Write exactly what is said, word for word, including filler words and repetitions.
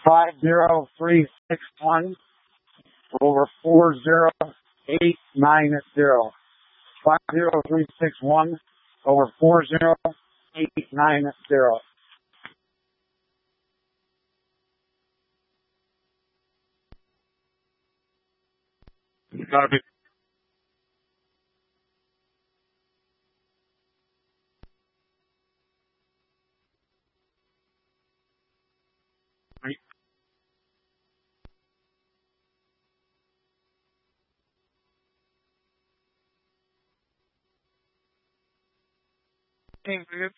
five zero three six one over four zero eight nine zero. Five zero three six one over four zero eight nine zero. It's gotta be. Fifteen minutes.